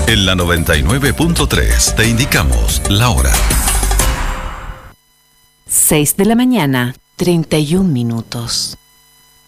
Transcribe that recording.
En la 99.3 te indicamos la hora. 6 de la mañana, 31 minutos.